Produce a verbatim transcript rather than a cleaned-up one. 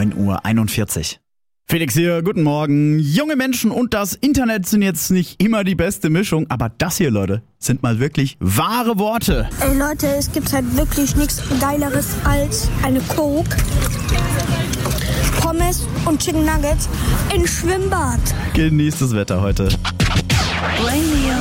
neun Uhr einundvierzig. Felix hier, guten Morgen. Junge Menschen und das Internet sind jetzt nicht immer die beste Mischung, aber das hier, Leute, sind mal wirklich wahre Worte. Ey Leute, es gibt halt wirklich nichts Geileres als eine Coke, Pommes und Chicken Nuggets im Schwimmbad. Genießt das Wetter heute. Radio